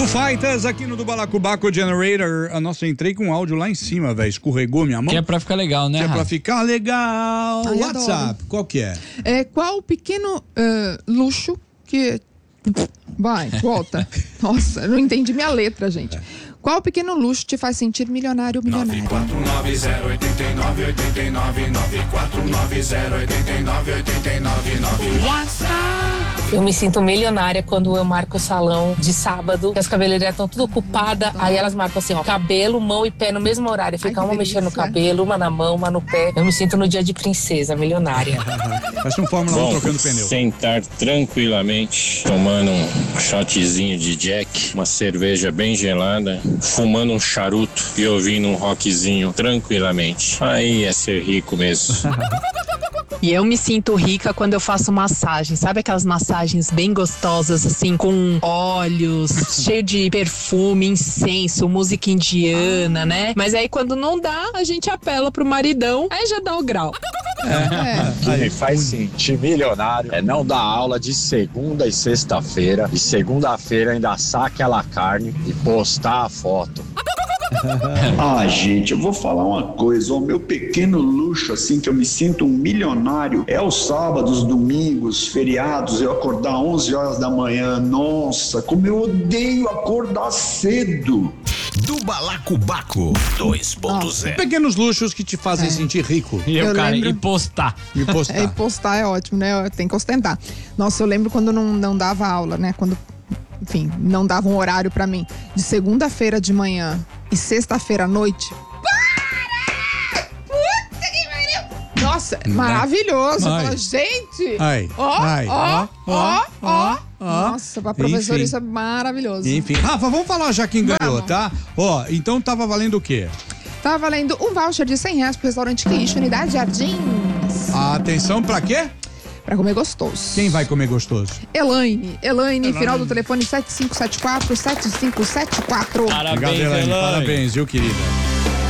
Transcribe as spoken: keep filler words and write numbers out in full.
Foo Fighters aqui no do Balacobaco Generator. A nossa, entrei com áudio lá em cima, velho. Escorregou minha mão. Que é pra ficar legal, né? Que é Rafa? pra ficar legal. Ai, WhatsApp, adoro. qual que é? É, qual o pequeno uh, luxo que... Vai, volta. Nossa, eu não entendi minha letra, gente. Qual pequeno luxo te faz sentir milionário ou milionário? nove quatro nove zero oito nove oito nove nove quatro nove zero oito nove oito nove nove. Eu me sinto milionária quando eu marco o salão de sábado, que as cabeleireiras estão tudo ocupadas, aí elas marcam assim, ó, cabelo, mão e pé no mesmo horário. Fica Ai, uma que mexendo no delícia. cabelo, uma na mão, uma no pé. Eu me sinto no dia de princesa, milionária. Parece um Fórmula um Bom, trocando pneu. sentar tranquilamente, tomando um shotzinho de Jack, uma cerveja bem gelada, fumando um charuto e ouvindo um rockzinho tranquilamente. Aí é ser rico mesmo. E eu me sinto rica quando eu faço massagem. Sabe aquelas massagens bem gostosas, assim, com óleos, cheio de perfume, incenso, música indiana, né? Mas aí quando não dá, a gente apela pro maridão, aí já dá o grau. É. O que me faz sentir milionário é não dar aula de segunda e sexta-feira, e segunda-feira ainda assar aquela carne e postar a foto. Ah, gente, eu vou falar uma coisa, o meu pequeno luxo, assim, que eu me sinto um milionário, é os sábados, domingos, feriados, eu acordar onze horas da manhã. Nossa, como eu odeio acordar cedo. Do Balacobaco dois ponto zero. Pequenos luxos que te fazem sentir rico. E eu, Eu cara, lembro- e postar. E postar. É, e postar é ótimo, né? Tem que ostentar. Nossa, eu lembro quando não, não dava aula, né? Quando, enfim, não dava um horário pra mim. De segunda-feira de manhã e sexta-feira à noite. Para! Puta que pariu! Nossa, maravilhoso. Eu Ai. falo, gente! Ai, Ó, ai, ó, ó, ó. ó. Nossa, pra professora Enfim. isso é maravilhoso. Enfim. Rafa, vamos falar já quem ganhou, Vamos. tá? Ó, então tava valendo o quê? Tá valendo um voucher de cem reais pro restaurante Queixo, Unidade Jardins. Atenção, pra quê? Pra comer gostoso. Quem vai comer gostoso? Elaine. Elaine, final do telefone sete cinco sete quatro, sete cinco sete quatro. Parabéns, Obrigado, Elaine. Elaine. Parabéns, viu, querida?